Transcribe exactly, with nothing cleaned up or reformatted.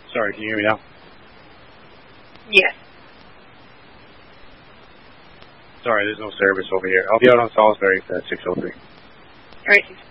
Sorry, can you hear me now? Yes. Sorry, there's no service over here. I'll be out on Salisbury at six oh three. All right.